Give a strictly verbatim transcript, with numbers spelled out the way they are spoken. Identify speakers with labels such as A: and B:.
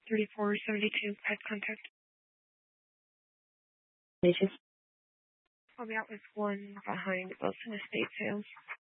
A: thirty-four seventy-two, pet contact.
B: Patients.
A: I'll be out with one behind Wilson Estate Sales.